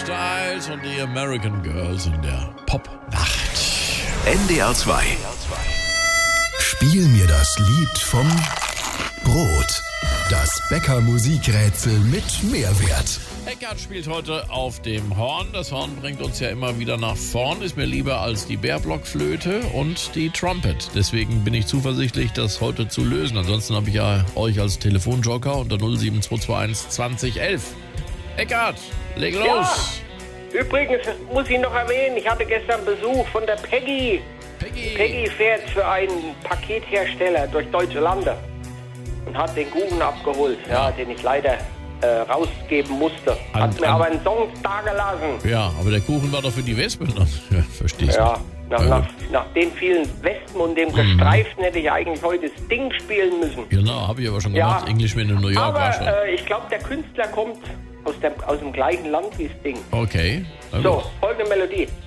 Styles und die American Girls in der Pop-Nacht. NDR 2. Spiel mir das Lied vom Brot. Das Bäcker-Musikrätsel mit Mehrwert. Eckart spielt heute auf dem Horn. Das Horn bringt uns ja immer wieder nach vorn. Ist mir lieber als die Bärblockflöte und die Trumpet. Deswegen bin ich zuversichtlich, das heute zu lösen. Ansonsten habe ich ja euch als Telefonjoker unter 07221 2011. Eckart, leg los. Ja. Übrigens muss ich noch erwähnen, ich hatte gestern Besuch von der Peggy. Peggy fährt für einen Pakethersteller durch deutsche Lande und hat den Kuchen abgeholt, den ich leider rausgeben musste. Hat mir aber einen Song dagelassen. Ja, aber der Kuchen war doch für die Wespen. Ja, verstehst du. Ja, nach den vielen Wespen und dem Gestreiften hätte ich eigentlich heute Sting spielen müssen. Genau, habe ich aber schon gemacht. Englishman in New York aber, war schon. Ich glaube, der Künstler kommt aus dem gleichen Land wie Sting. Okay. So, folgende Melodie.